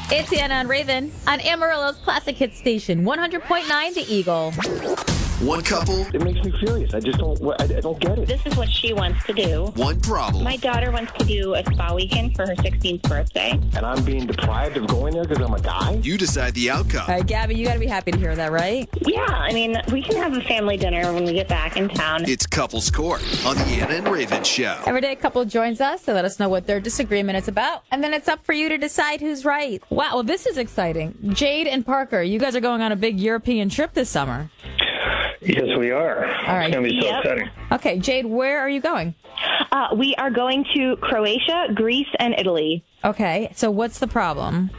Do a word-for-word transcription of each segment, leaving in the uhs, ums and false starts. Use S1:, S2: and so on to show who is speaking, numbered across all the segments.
S1: It's Anna and Raven on Amarillo's Classic Hit Station, one hundred point nine The Eagle.
S2: One couple.
S3: It makes me furious. I just don't, I, I don't get it.
S4: This is what she wants to do.
S2: One problem.
S4: My daughter wants to do a spa weekend for her sixteenth birthday.
S3: And I'm being deprived of going there because I'm a guy?
S2: You decide the outcome.
S1: All right, Gabby, you got to be happy to hear that, right?
S4: Yeah, I mean, we can have a family dinner when we get back in town.
S2: It's Couples Court on the Anna and Raven Show.
S1: Every day a couple joins us to let us know what their disagreement is about, and then it's up for you to decide who's right. Wow, well, this is exciting. Jade and Parker, you guys are going on a big European trip this summer.
S5: Yes, we are.
S1: All right.
S5: It's going to be so
S4: Yep.
S5: exciting.
S1: Okay, Jade, where are you going?
S4: Uh, we are going to Croatia, Greece, and Italy.
S1: Okay, so what's the problem?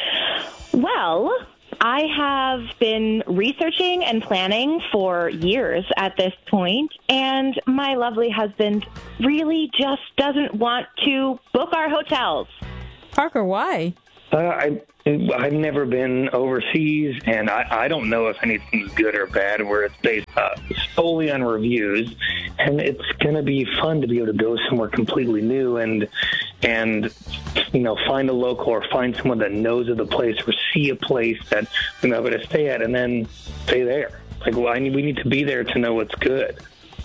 S4: Well, I have been researching and planning for years at this point, and my lovely husband really just doesn't want to book our hotels.
S1: Parker, why?
S5: Uh, I, I've never been overseas, and I, I don't know if anything's good or bad where it's based uh, solely on reviews. And it's going to be fun to be able to go somewhere completely new and, and you know, find a local or find someone that knows of the place or see a place that we're able to stay at and then stay there. Like, well, I need, we need to be there to know what's good.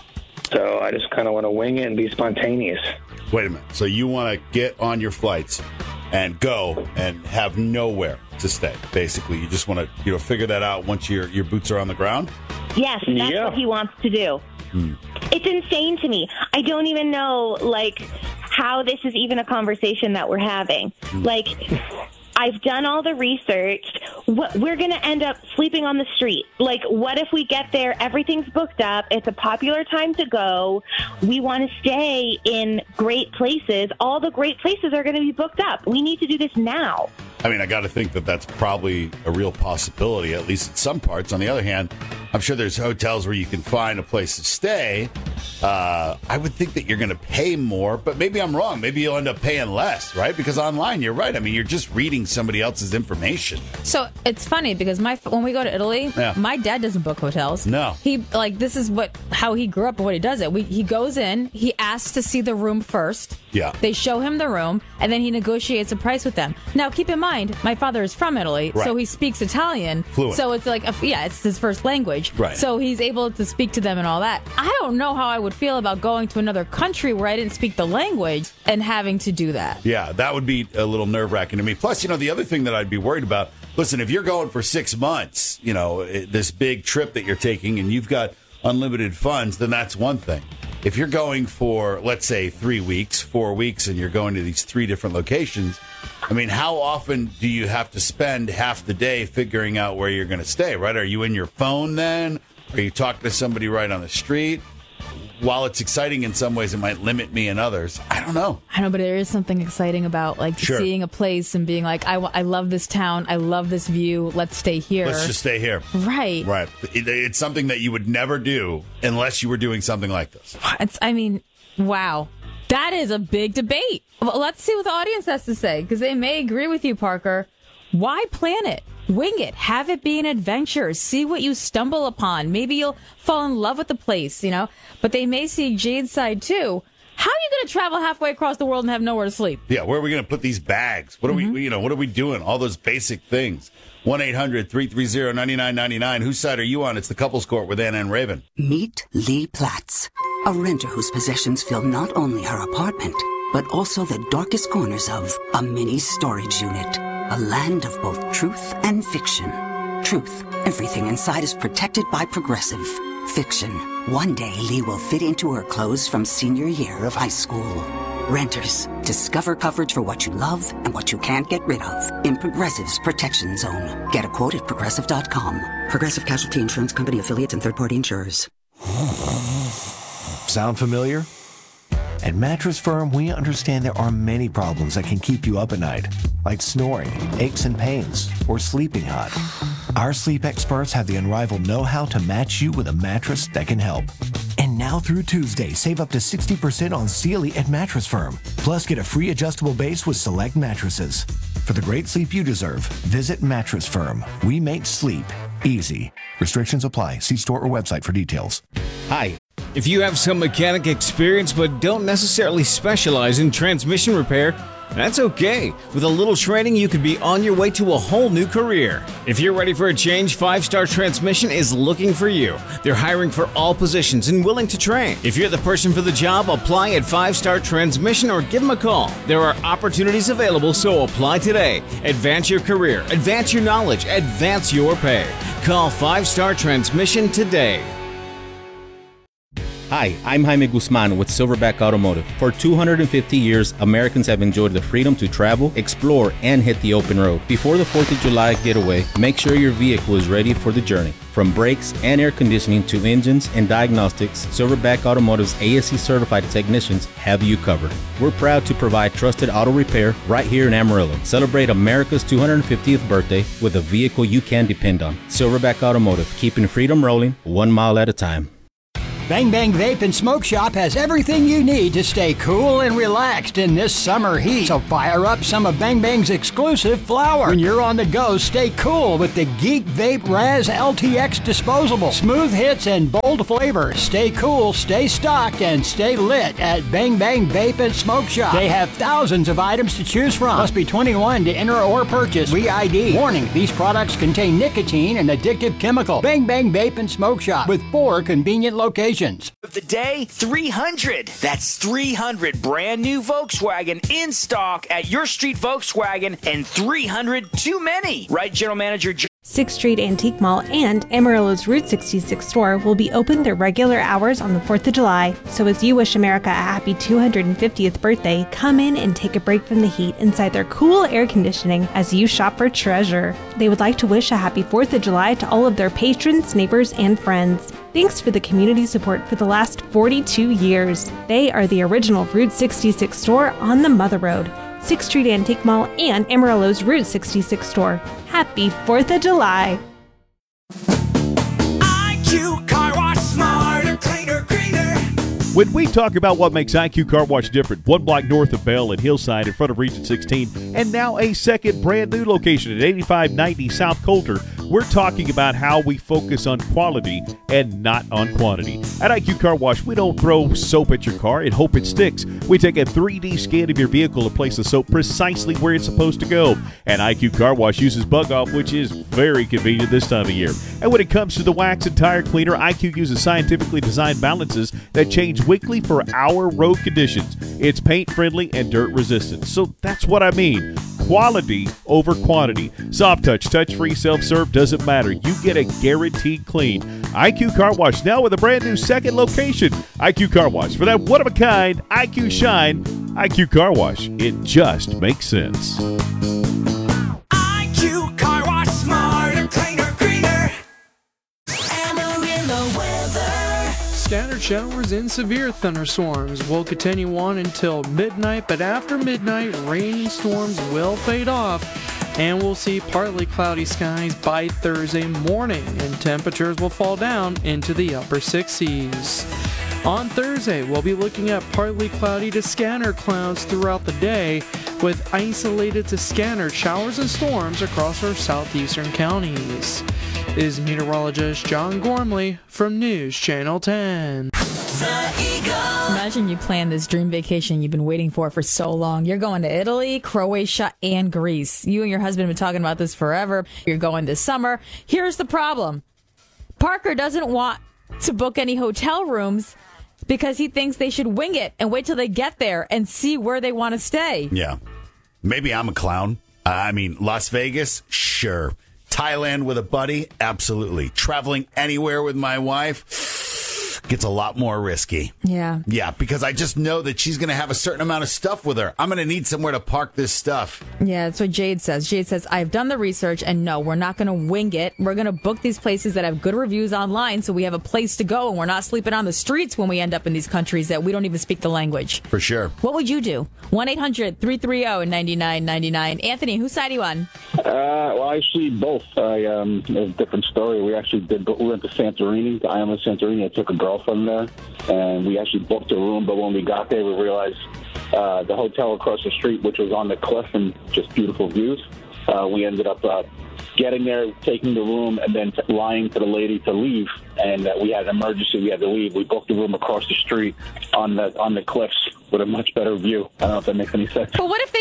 S5: So I just kind of want to wing it and be spontaneous.
S6: Wait a minute. So you want to get on your flights and go and have nowhere to stay, basically. You just want to, you know, figure that out once your your boots are on the ground?
S4: Yes, that's
S5: Yeah.
S4: what he wants to do.
S6: Hmm.
S4: It's insane to me. I don't even know, like, how this is even a conversation that we're having. Like, I've done all the research. What, we're going to end up sleeping on the street. Like, what if we get there, everything's booked up, it's a popular time to go, we want to stay in great places, all the great places are going to be booked up. We need to do this now.
S6: I mean, I got to think that that's probably a real possibility, at least in some parts. On the other hand, I'm sure there's hotels where you can find a place to stay. Uh, I would think that you're going to pay more, but maybe I'm wrong. Maybe you'll end up paying less, right? Because online, you're right. I mean, you're just reading somebody else's information.
S1: So it's funny because my when we go to Italy,
S6: Yeah.
S1: my dad doesn't book hotels.
S6: No.
S1: He, like, this is what how he grew up and what he does it. We, he goes in, he asks to see the room first.
S6: Yeah.
S1: They show him the room, and then he negotiates a price with them. Now, keep in mind, my father is from Italy,
S6: Right.
S1: so he speaks Italian.
S6: Fluent.
S1: So it's like, a, yeah, it's his first language.
S6: Right.
S1: So he's able to speak to them and all that. I don't know how I would feel about going to another country where I didn't speak the language and having to do that.
S6: Yeah, that would be a little nerve-wracking to me. Plus, you know, the other thing that I'd be worried about, listen, if you're going for six months, you know, it- this big trip that you're taking and you've got unlimited funds, then that's one thing. If you're going for, let's say, three weeks, four weeks, and you're going to these three different locations, I mean, how often do you have to spend half the day figuring out where you're going to stay, right? Are you in your phone then? Are you talking to somebody right on the street? While it's exciting in some ways, it might limit me in others. I don't know.
S1: I know, but there is something exciting about like
S6: Sure.
S1: seeing a place and being like, I, w- I love this town. I love this view. Let's stay here.
S6: Let's just stay here.
S1: Right.
S6: Right. It- It's something that you would never do unless you were doing something like this.
S1: It's, I mean, wow. That is a big debate. Well, let's see what the audience has to say, because they may agree with you, Parker. Why plan it? Wing it. Have it be an adventure. See what you stumble upon. Maybe you'll fall in love with the place, you know? But they may see Jade's side, too. How are you going to travel halfway across the world and have nowhere to sleep?
S6: Yeah, where are we going to put these bags? What are we, you know, what are we doing? All those basic things. one eight hundred three three zero nine nine nine nine. Whose side are you on? It's the Couples Court with Anna and Raven.
S7: Meet Lee Platts, a renter whose possessions fill not only her apartment, but also the darkest corners of a mini storage unit. A land of both truth and fiction. Truth, everything inside is protected by Progressive. Fiction, one day Lee will fit into her clothes from senior year of high school. Renters, discover coverage for what you love and what you can't get rid of in Progressive's Protection Zone. Get a quote at progressive dot com. Progressive Casualty Insurance Company affiliates and third-party insurers.
S8: Sound familiar? At Mattress Firm, we understand there are many problems that can keep you up at night, like snoring, aches and pains, or sleeping hot. Our sleep experts have the unrivaled know-how to match you with a mattress that can help. And now through Tuesday, save up to sixty percent on Sealy at Mattress Firm. Plus, get a free adjustable base with select mattresses. For the great sleep you deserve, visit Mattress Firm. We make sleep easy. Restrictions apply. See store or website for details.
S9: Hi. If you have some mechanic experience but don't necessarily specialize in transmission repair, That's okay. With a little training, you could be on your way to a whole new career. If you're ready for a change, Five Star Transmission is looking for you. They're hiring for all positions and willing to train. If you're the person for the job, apply at Five Star Transmission or give them a call. There are opportunities available, so apply today. Advance your career, advance your knowledge, advance your pay. Call Five Star Transmission today.
S10: Hi, I'm Jaime Guzman with Silverback Automotive. For two hundred fifty years, Americans have enjoyed the freedom to travel, explore, and hit the open road. Before the fourth of July getaway, make sure your vehicle is ready for the journey. From brakes and air conditioning to engines and diagnostics, Silverback Automotive's A S E certified technicians have you covered. We're proud to provide trusted auto repair right here in Amarillo. Celebrate America's two hundred fiftieth birthday with a vehicle you can depend on. Silverback Automotive, keeping freedom rolling one mile at a time.
S11: Bang Bang Vape and Smoke Shop has everything you need to stay cool and relaxed in this summer heat. So fire up some of Bang Bang's exclusive flower. When you're on the go, stay cool with the Geek Vape Raz L T X disposable. Smooth hits and bold flavors. Stay cool, stay stocked, and stay lit at Bang Bang Vape and Smoke Shop. They have thousands of items to choose from. Must be twenty-one to enter or purchase. V I D. Warning, these products contain nicotine and addictive chemical. Bang Bang Vape and Smoke Shop with four convenient locations.
S12: Of the day, three hundred. That's three hundred brand new Volkswagen in stock at your street Volkswagen, and three hundred too many. Right, General Manager?
S13: sixth Street Antique Mall and Amarillo's Route sixty-six store will be open their regular hours on the fourth of July. So as you wish America a happy two hundred fiftieth birthday, come in and take a break from the heat inside their cool air conditioning as you shop for treasure. They would like to wish a happy fourth of July to all of their patrons, neighbors, and friends. Thanks for the community support for the last forty-two years. They are the original Route sixty-six store on the Mother Road, sixth Street Antique Mall, and Amarillo's Route sixty-six store. Happy fourth of July!
S12: I Q Car Wash, smarter, cleaner, greener.
S14: When we talk about what makes I Q Car Wash different, one block north of Bell and Hillside in front of Region sixteen, and now a second brand new location at eighty-five ninety South Coulter, we're talking about how we focus on quality and not on quantity. At I Q Car Wash, we don't throw soap at your car and hope it sticks. We take a three D scan of your vehicle and place the soap precisely where it's supposed to go. And I Q Car Wash uses Bug Off, which is very convenient this time of year. And when it comes to the wax and tire cleaner, I Q uses scientifically designed balances that change weekly for our road conditions. It's paint friendly and dirt resistant. So that's what I mean. Quality over quantity. Soft touch, touch-free, self-serve, doesn't matter. You get a guaranteed clean. I Q Car Wash now with a brand new second location. I Q Car Wash. For that one-of-a-kind I Q shine, I Q Car Wash. It just makes sense.
S12: I Q Car Wash, smarter, cleaner, greener. Amarillo weather.
S15: Scattered showers and severe thunderstorms will continue on until midnight, but after midnight, rain and storms will fade off, and we'll see partly cloudy skies by Thursday morning, and temperatures will fall down into the upper sixties. On Thursday, we'll be looking at partly cloudy to scattered clouds throughout the day, with isolated to scattered showers and storms across our southeastern counties. Is meteorologist John Gormley from News Channel ten.
S1: Imagine you plan this dream vacation you've been waiting for for so long. You're going to Italy, Croatia, and Greece. You and your husband have been talking about this forever. You're going this summer. Here's the problem. Parker doesn't want to book any hotel rooms because he thinks they should wing it and wait till they get there and see where they want to stay.
S6: Yeah. Maybe I'm a clown. I mean, Las Vegas? Sure. Thailand with a buddy? Absolutely. Traveling anywhere with my wife? Gets a lot more risky.
S1: Yeah.
S6: Yeah, because I just know that she's going to have a certain amount of stuff with her. I'm going to need somewhere to park this stuff.
S1: Yeah, that's what Jade says. Jade says, I've done the research, and no, we're not going to wing it. We're going to book these places that have good reviews online so we have a place to go, and we're not sleeping on the streets when we end up in these countries that we don't even speak the language.
S6: For sure.
S1: What would you do? one eight hundred three three zero nine nine nine nine. Anthony, whose side are you on?
S3: Uh, well, actually, both. I, um, a different story. We actually did. We went to Santorini, to Island of Santorini. I took a girlfriend there, and we actually booked a room. But when we got there, we realized uh, the hotel across the street, which was on the cliff and just beautiful views, uh, we ended up uh, getting there, taking the room, and then t- lying to the lady to leave. And uh, we had an emergency. We had to leave. We booked a room across the street on the on the cliffs with a much better view. I don't know if that makes any sense.
S1: But what if they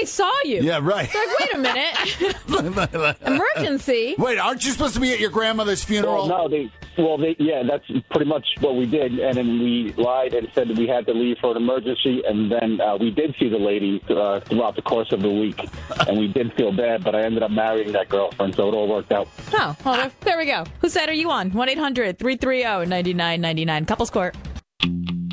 S1: they saw you.
S6: Yeah, right.
S1: They're like, wait a minute. Emergency.
S6: Wait, aren't you supposed to be at your grandmother's funeral?
S3: Well, no, they. Well, they, yeah, that's pretty much what we did, and then we lied and said that we had to leave for an emergency, and then uh, we did see the lady uh, throughout the course of the week, and we did feel bad, but I ended up marrying that girlfriend, so it all worked out.
S1: Oh, well, there, there we go. Whose side are you on? one eight hundred three three zero nine nine nine nine. Couples Court.